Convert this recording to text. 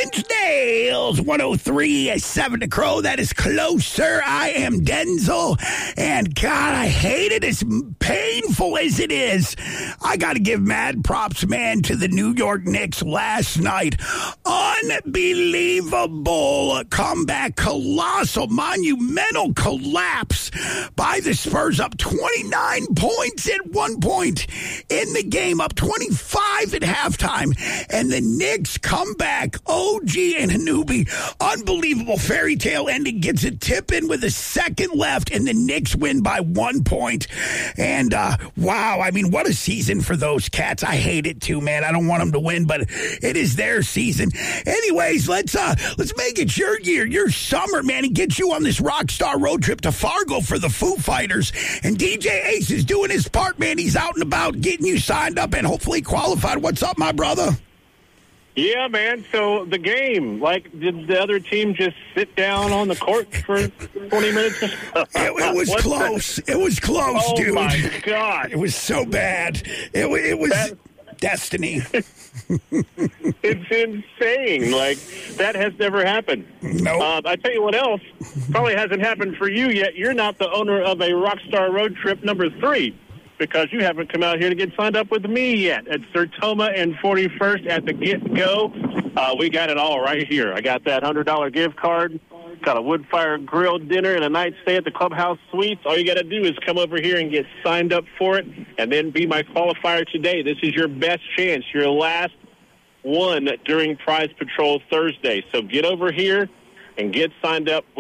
Clydesdales, 103.7 to Crow. That is Closer. I am Denzel. And God, I hate it as painful as it is. I got to give mad props, man, to the New York Knicks last night. Unbelievable comeback, colossal, monumental collapse by the Spurs, up 29 points at one point in the game, up 25 at halftime. And the Knicks come back. OG and Anunoby, unbelievable fairy tale ending, gets a tip in with a second left, and the Knicks win by 1 point. And wow, I mean, what a season for those cats. I hate it too, man. I don't want them to win, but it is their season. Anyways, let's make it your year, your summer, man, and get you on this rock star road trip to Fargo for the Foo Fighters. And DJ Ace is doing his part, man. He's out and about getting you signed up and hopefully qualified. What's up, my brother? Yeah, man. So the game, did the other team just sit down on the court for 20 minutes? It was close. It was close, dude. Oh, my God. It was so bad. It was destiny. It's insane. That has never happened. No. I tell you what else probably hasn't happened for you yet. You're not the owner of a Rockstar Road Trip number 3. Because you haven't come out here to get signed up with me yet. At Sertoma and 41st at the Get-Go. We got it all right here. I got that $100 gift card, got a wood-fire grilled dinner, and a night stay at the Clubhouse Suites. All you got to do is come over here and get signed up for it, and then be my qualifier today. This is your best chance, your last one during Prize Patrol Thursday. So get over here and get signed up.